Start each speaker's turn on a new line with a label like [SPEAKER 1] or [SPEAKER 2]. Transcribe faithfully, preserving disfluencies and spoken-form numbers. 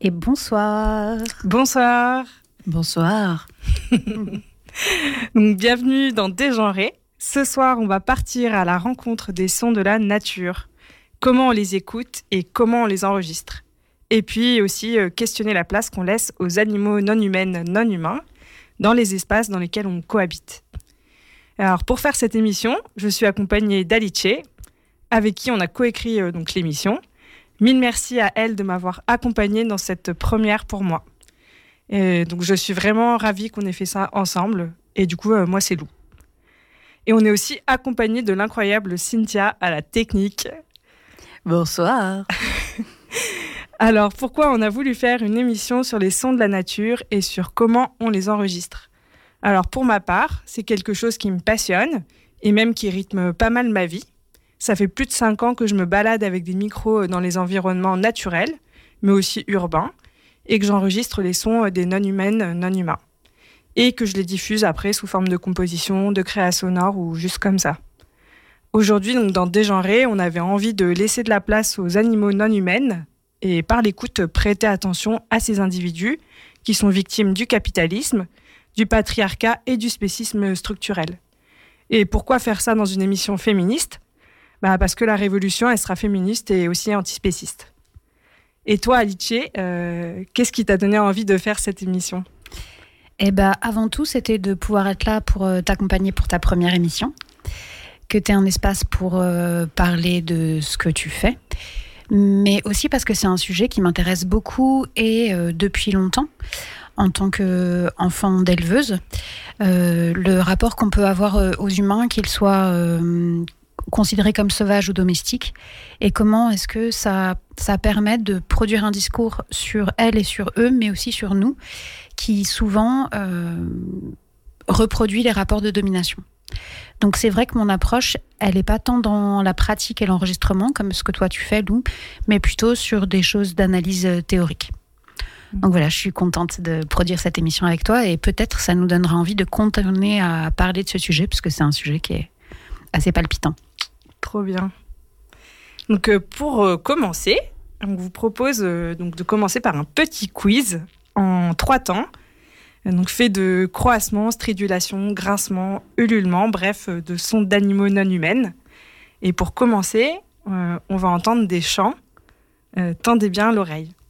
[SPEAKER 1] Et bonsoir.
[SPEAKER 2] Bonsoir.
[SPEAKER 1] Bonsoir.
[SPEAKER 2] Donc, bienvenue dans Dégenré. Ce soir, on va partir à la rencontre des sons de la nature. Comment on les écoute et comment on les enregistre. Et puis aussi euh, questionner la place qu'on laisse aux animaux non humaines, non humains, dans les espaces dans lesquels on cohabite. Alors, pour faire cette émission, je suis accompagnée d'Alice, avec qui on a coécrit euh, donc l'émission. Mille merci à elle de m'avoir accompagnée dans cette première pour moi. Et donc, je suis vraiment ravie qu'on ait fait ça ensemble. Et du coup, euh, moi, c'est Lou. Et on est aussi accompagné de l'incroyable Cynthia à la technique.
[SPEAKER 1] Bonsoir.
[SPEAKER 2] Alors, pourquoi on a voulu faire une émission sur les sons de la nature et sur comment on les enregistre ? Alors, pour ma part, c'est quelque chose qui me passionne et même qui rythme pas mal ma vie. Ça fait plus de cinq ans que je me balade avec des micros dans les environnements naturels, mais aussi urbains, et que j'enregistre les sons des non-humaines, non-humains. Et que je les diffuse après sous forme de composition, de créa sonore ou juste comme ça. Aujourd'hui, donc dans Dégenré, on avait envie de laisser de la place aux animaux non-humaines et par l'écoute prêter attention à ces individus qui sont victimes du capitalisme, du patriarcat et du spécisme structurel. Et pourquoi faire ça dans une émission féministe ? Bah parce que la révolution, elle sera féministe et aussi antispéciste. Et toi, Alice, euh, qu'est-ce qui t'a donné envie de faire cette émission ?
[SPEAKER 1] Eh ben, avant tout, c'était de pouvoir être là pour euh, t'accompagner pour ta première émission, que tu aies un espace pour euh, parler de ce que tu fais, mais aussi parce que c'est un sujet qui m'intéresse beaucoup et euh, depuis longtemps. En tant qu'enfant d'éleveuse, euh, le rapport qu'on peut avoir euh, aux humains, qu'ils soient euh, considérés comme sauvages ou domestiques, et comment est-ce que ça, ça permet de produire un discours sur elles et sur eux, mais aussi sur nous, qui souvent euh, reproduit les rapports de domination. Donc c'est vrai que mon approche, elle n'est pas tant dans la pratique et l'enregistrement, comme ce que toi tu fais, Lou, mais plutôt sur des choses d'analyse théorique. Donc voilà, je suis contente de produire cette émission avec toi et peut-être ça nous donnera envie de continuer à parler de ce sujet parce que c'est un sujet qui est assez palpitant.
[SPEAKER 2] Trop bien. Donc euh, pour euh, commencer, on vous propose euh, donc de commencer par un petit quiz en trois temps. Donc fait de croassements, stridulations, grincements, ululements, bref, euh, de sons d'animaux non humaines. Et pour commencer, euh, on va entendre des chants. Euh, tendez bien l'oreille.